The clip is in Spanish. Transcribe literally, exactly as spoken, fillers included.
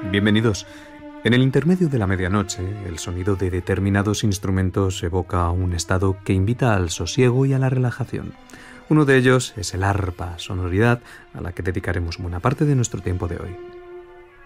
Bienvenidos. En el intermedio de la medianoche, el sonido de determinados instrumentos evoca un estado que invita al sosiego y a la relajación. Uno de ellos es el arpa, sonoridad a la que dedicaremos buena parte de nuestro tiempo de hoy.